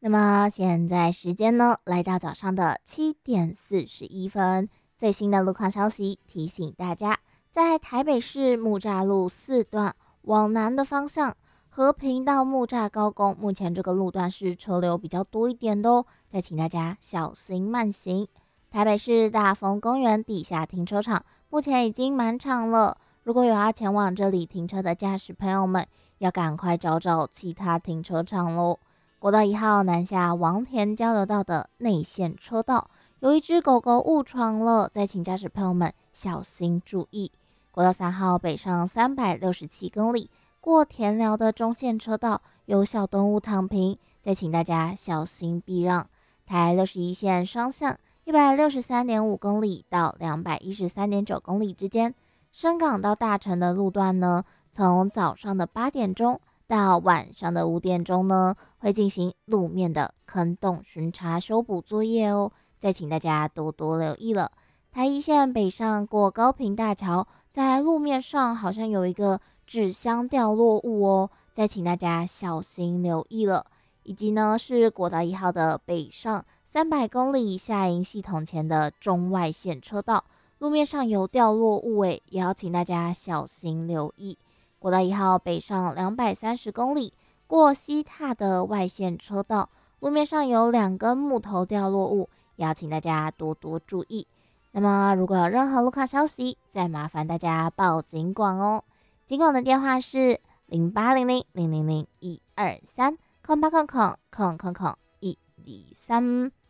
那么现在时间呢，来到早上的7点41分。最新的路况消息提醒大家，在台北市木栅路4段往南的方向，和平到木栅高工，目前这个路段是车流比较多一点的哦，再请大家小心慢行。台北市大丰公园地下停车场目前已经满场了，如果有要前往这里停车的驾驶朋友们，要赶快找找其他停车场喽。国道1号南下王田交流道的内线车道，有一只狗狗误闯了，再请驾驶朋友们小心注意。国道3号北上367公里，过田寮的中线车道有小动物躺平，再请大家小心避让。台61线双向163.5公里到213.9公里之间，深港到大城的路段呢，从早上的8点钟到晚上的5点钟呢，会进行路面的坑洞巡查修补作业哦，再请大家多多留意了。台一线北上过高屏大桥，在路面上好像有一个纸箱掉落物哦，再请大家小心留意了。以及呢是国道1号的北上300公里下营系统前的中外线车道，路面上有掉落物诶，也要请大家小心留意。国道1号北上230公里，过西塔的外线车道，路面上有2根木头掉落物，也要请大家多多注意。那么如果有任何路况消息，再麻烦大家报警广哦。警广的电话是0800000123，0800000123。